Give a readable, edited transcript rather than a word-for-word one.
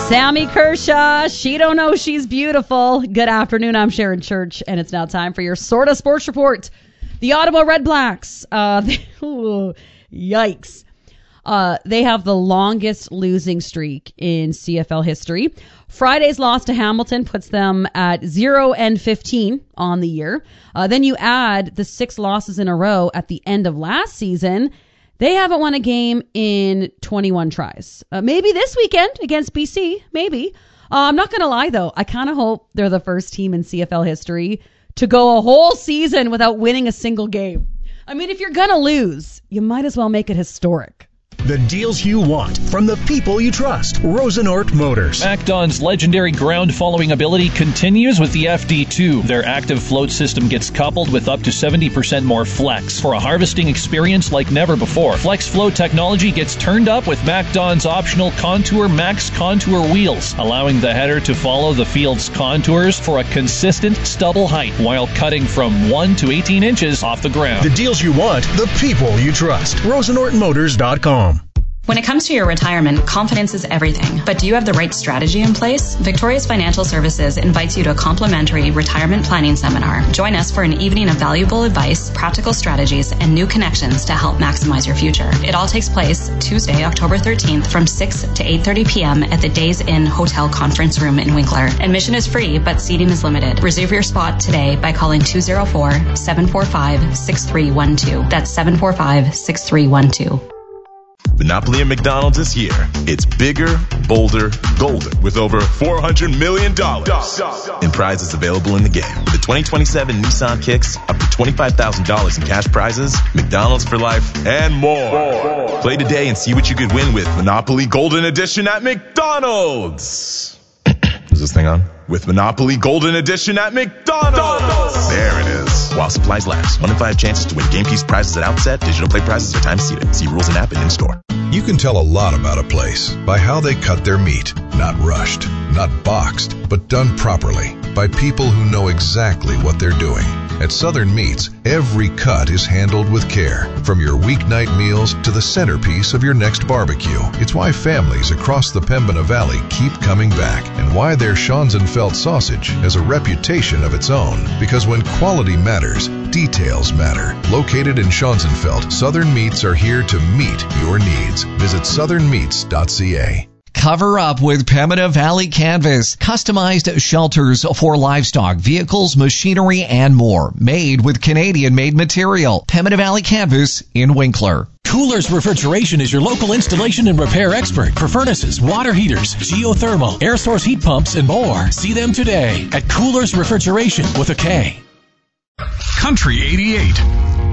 Sammy Kershaw, she don't know she's beautiful. Good afternoon, I'm Sharon Church, and it's now time for your Sorta Sports Report. The Ottawa Red Blacks, yikes. They have the longest losing streak in CFL history. Friday's loss to Hamilton puts them at 0-15 on the year. Then you add the 6 losses in a row at the end of last season. They haven't won a game in 21 tries. Maybe this weekend against BC, maybe. I'm not going to lie, though. I kind of hope they're the first team in CFL history to go a whole season without winning a single game. I mean, if you're going to lose, you might as well make it historic. The deals you want from the people you trust. Rosenort Motors. MacDon's legendary ground-following ability continues with the FD2. Their active float system gets coupled with up to 70% more flex for a harvesting experience like never before. Flex float technology gets turned up with MacDon's optional Contour Max contour wheels, allowing the header to follow the field's contours for a consistent stubble height while cutting from 1 to 18 inches off the ground. The deals you want, the people you trust. RosenortMotors.com. When it comes to your retirement, confidence is everything. But do you have the right strategy in place? Victorious Financial Services invites you to a complimentary retirement planning seminar. Join us for an evening of valuable advice, practical strategies, and new connections to help maximize your future. It all takes place Tuesday, October 13th from 6 to 8:30 p.m. at the Days Inn Hotel Conference Room in Winkler. Admission is free, but seating is limited. Reserve your spot today by calling 204-745-6312. That's 745-6312. Monopoly at McDonald's is here. It's bigger, bolder, golder, with over $400 million in prizes available in the game. With the 2027 Nissan Kicks, up to $25,000 in cash prizes, McDonald's for life, and more. Play today and see what you could win with Monopoly Golden Edition at McDonald's. Is this thing on? With Monopoly Golden Edition at McDonald's. There it is. While supplies last. 1 in 5 chances to win game piece prizes at outset. Digital play prizes are time seated. See rules and app and in-store. You can tell a lot about a place by how they cut their meat. Not rushed, not boxed, but done properly by people who know exactly what they're doing. At Southern Meats, every cut is handled with care, from your weeknight meals to the centerpiece of your next barbecue. It's why families across the Pembina Valley keep coming back, and why their Schonzenfeld sausage has a reputation of its own. Because when quality matters, details matter. Located in Schonzenfeld, Southern Meats are here to meet your needs. Visit southernmeats.ca. Cover up with Pembina Valley Canvas. Customized shelters for livestock, vehicles, machinery, and more. Made with Canadian-made material. Pembina Valley Canvas in Winkler. Coolers Refrigeration is your local installation and repair expert for furnaces, water heaters, geothermal, air source heat pumps, and more. See them today at Coolers Refrigeration with a K. Country 88.